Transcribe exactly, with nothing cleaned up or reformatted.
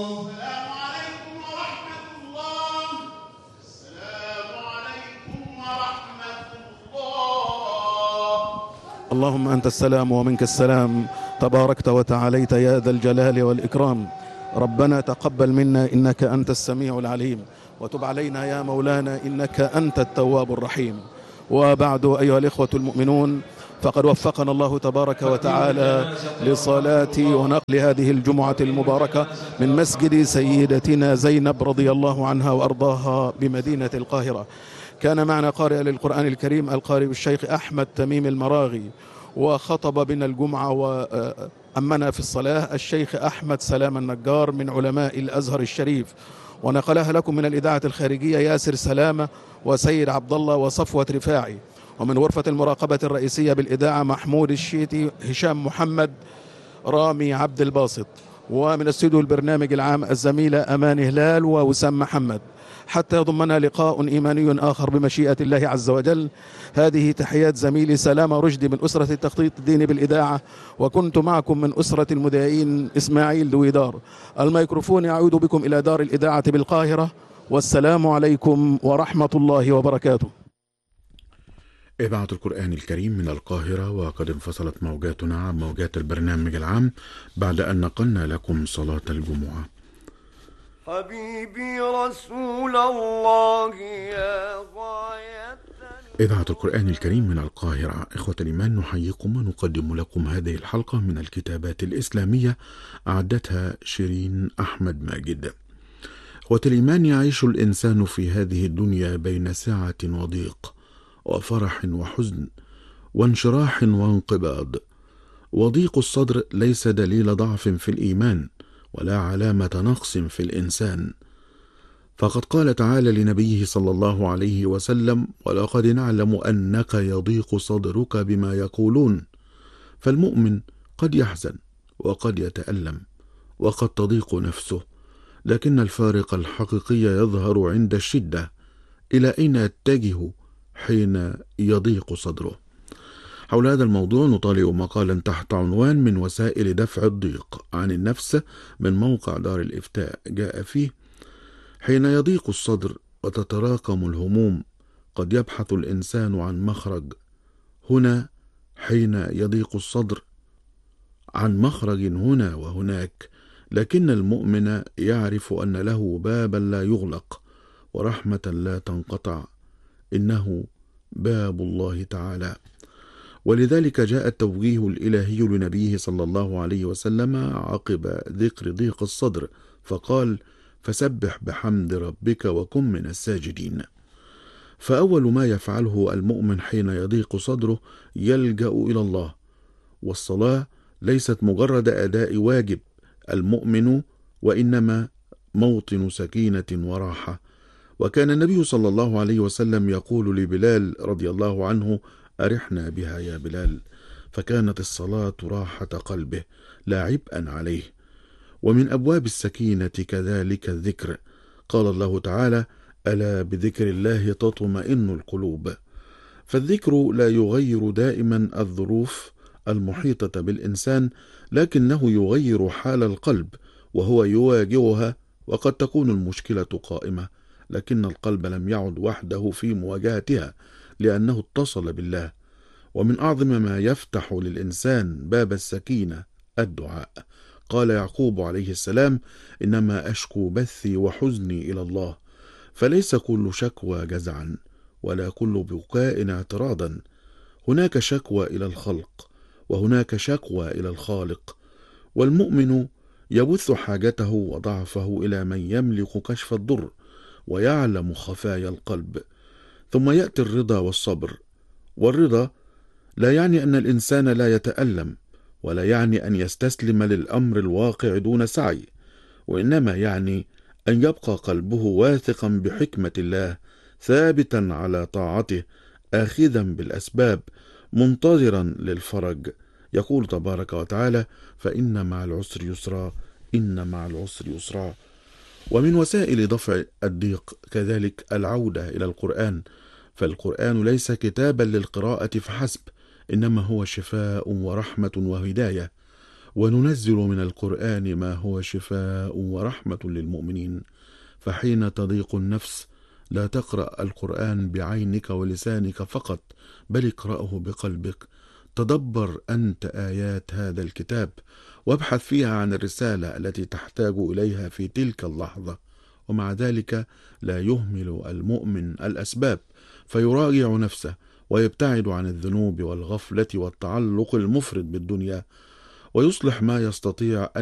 السلام عليكم ورحمة الله. السلام عليكم ورحمة الله. اللهم أنت السلام ومنك السلام، تباركت وتعاليت يا ذا الجلال والإكرام. ربنا تقبل منا إنك أنت السميع العليم، وتب علينا يا مولانا إنك أنت التواب الرحيم. وبعد أيها الإخوة المؤمنون، فقد وفقنا الله تبارك وتعالى لصلاة ونقل هذه الجمعة المباركة من مسجد سيدتنا زينب رضي الله عنها وأرضاها بمدينة القاهرة. كان معنا قارئ للقرآن الكريم القارئ الشيخ أحمد تميم المراغي، وخطب بنا الجمعة وأمنا في الصلاة الشيخ أحمد سلام النجار من علماء الأزهر الشريف، ونقلها لكم من الإذاعة الخارجية ياسر سلامة وسيد عبد الله وصفوة رفاعي، ومن غرفة المراقبة الرئيسية بالإذاعة محمود الشيتي، هشام محمد، رامي عبد الباسط، ومن استوديو البرنامج العام الزميلة أمان هلال ووسام محمد، حتى يضمنا لقاء إيماني آخر بمشيئة الله عز وجل. هذه تحيات زميلي سلامة رشدي من أسرة التخطيط الديني بالإذاعة، وكنت معكم من أسرة المذيعين إسماعيل دويدار. الميكروفون يعود بكم إلى دار الإذاعة بالقاهرة، والسلام عليكم ورحمة الله وبركاته. إذاعة القرآن الكريم من القاهرة، وقد انفصلت موجاتنا عن موجات البرنامج العام بعد أن نقلنا لكم صلاة الجمعة. حبيبي رسول الله يا غاية. إذاعة القرآن الكريم من القاهرة. إخوة الإيمان، نحييكم ونقدم لكم هذه الحلقة من الكتابات الإسلامية، أعدتها شيرين أحمد ماجد. إخوة الإيمان، يعيش الإنسان في هذه الدنيا بين سعة وضيق، وفرح وحزن، وانشراح وانقباض. وضيق الصدر ليس دليل ضعف في الإيمان، ولا علامة نقص في الإنسان، فقد قال تعالى لنبيه صلى الله عليه وسلم: ولقد نعلم أنك يضيق صدرك بما يقولون. فالمؤمن قد يحزن وقد يتألم وقد تضيق نفسه، لكن الفارق الحقيقي يظهر عند الشدة. إلى أين يتجه حين يضيق صدره؟ حول هذا الموضوع نطالع مقالا تحت عنوان من وسائل دفع الضيق عن النفس من موقع دار الإفتاء، جاء فيه: حين يضيق الصدر وتتراكم الهموم قد يبحث الإنسان عن مخرج. هنا حين يضيق الصدر عن مخرج هنا وهناك، لكن المؤمن يعرف أن له بابا لا يغلق ورحمة لا تنقطع، إنه باب الله تعالى. ولذلك جاء التوجيه الإلهي لنبيه صلى الله عليه وسلم عقب ذكر ضيق الصدر، فقال: فسبح بحمد ربك وكن من الساجدين. فأول ما يفعله المؤمن حين يضيق صدره يلجأ إلى الله، والصلاة ليست مجرد أداء واجب المؤمن، وإنما موطن سكينة وراحة. وكان النبي صلى الله عليه وسلم يقول لبلال رضي الله عنه: أرحنا بها يا بلال، فكانت الصلاة راحة قلبه لا عبئا عليه. ومن أبواب السكينة كذلك الذكر، قال الله تعالى: ألا بذكر الله تطمئن القلوب. فالذكر لا يغير دائما الظروف المحيطة بالإنسان، لكنه يغير حال القلب وهو يواجهها. وقد تكون المشكلة قائمة، لكن القلب لم يعد وحده في مواجهتها، لأنه اتصل بالله. ومن أعظم ما يفتح للإنسان باب السكينة الدعاء. قال يعقوب عليه السلام: إنما أشكو بثي وحزني إلى الله. فليس كل شكوى جزعا، ولا كل بكاء اعتراضا. هناك شكوى إلى الخلق، وهناك شكوى إلى الخالق. والمؤمن يبث حاجته وضعفه إلى من يملك كشف الضر ويعلم خفايا القلب. ثم يأتي الرضا والصبر. والرضا لا يعني أن الإنسان لا يتألم، ولا يعني أن يستسلم للأمر الواقع دون سعي، وإنما يعني أن يبقى قلبه واثقا بحكمة الله، ثابتا على طاعته، آخذا بالأسباب، منتظرا للفرج. يقول تبارك وتعالى: فإن مع العسر يسرا، إن مع العسر يسرا. ومن وسائل دفع الضيق كذلك العودة إلى القرآن، فالقرآن ليس كتابا للقراءة فحسب، إنما هو شفاء ورحمة وهداية. وننزل من القرآن ما هو شفاء ورحمة للمؤمنين. فحين تضيق النفس لا تقرأ القرآن بعينك ولسانك فقط، بل اقرأه بقلبك. تدبر أنت آيات هذا الكتاب، وابحث فيها عن الرسالة التي تحتاج إليها في تلك اللحظة. ومع ذلك لا يهمل المؤمن الأسباب، فيراجع نفسه ويبتعد عن الذنوب والغفلة والتعلق المفرط بالدنيا، ويصلح ما يستطيع